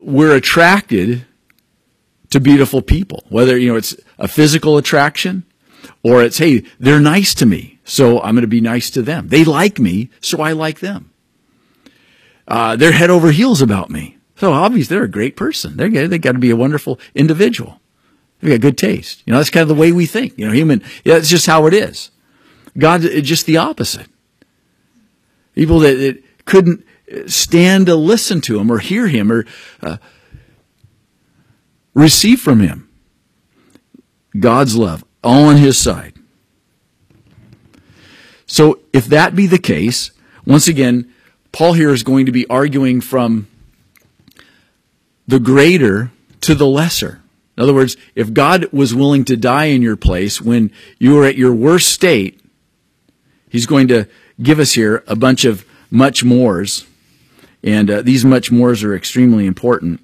we're attracted to beautiful people, whether, it's a physical attraction or it's, hey, they're nice to me, so I'm going to be nice to them. They like me, so I like them. They're head over heels about me. So obviously they're a great person. They got to be a wonderful individual. They've got good taste. That's kind of the way we think. It's just how it is. God is just the opposite. People that couldn't stand to listen to him or hear him or receive from him. God's love, all on his side. So if that be the case, once again, Paul here is going to be arguing from the greater to the lesser. In other words, if God was willing to die in your place when you were at your worst state, he's going to give us here a bunch of much mores. And these much mores are extremely important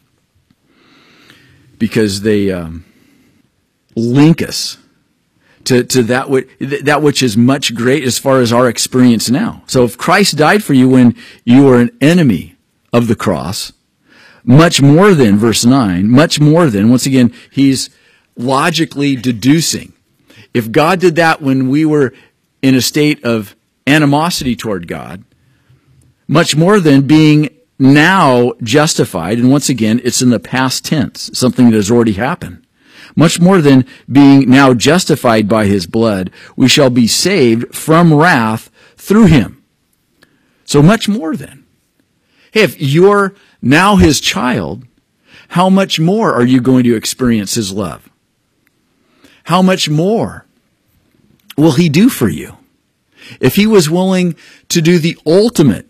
because they link us to that which is much great as far as our experience now. So if Christ died for you when you were an enemy of the cross, much more than, verse 9, much more than, once again, he's logically deducing. If God did that when we were in a state of animosity toward God, much more than being now justified, and once again, it's in the past tense, something that has already happened. Much more than being now justified by his blood, we shall be saved from wrath through him. So much more than. Hey, if you're now his child, how much more are you going to experience his love? How much more will he do for you? If he was willing to do the ultimate,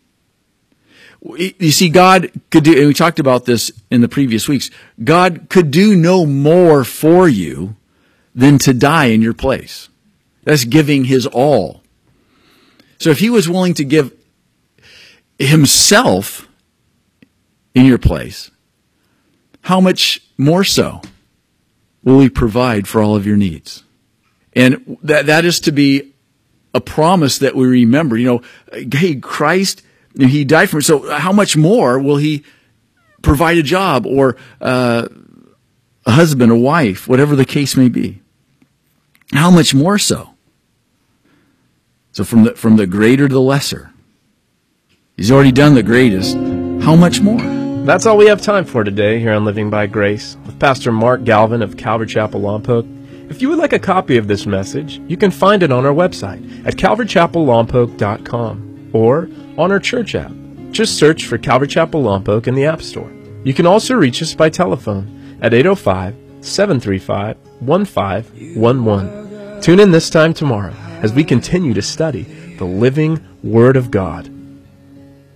you see, God could do, and we talked about this in the previous weeks, God could do no more for you than to die in your place. That's giving his all. So if he was willing to give himself in your place, how much more so will he provide for all of your needs? And that is to be a promise that we remember. Hey, Christ, he died for me, so how much more will he provide a job or a husband, a wife, whatever the case may be? How much more so? So from the greater to the lesser. He's already done the greatest. How much more? That's all we have time for today here on Living by Grace with Pastor Mark Galvin of Calvary Chapel Lompoc. If you would like a copy of this message, you can find it on our website at calvarychapellompoc.com or on our church app. Just search for Calvary Chapel Lompoc in the App Store. You can also reach us by telephone at 805-735-1511. Tune in this time tomorrow as we continue to study the living Word of God.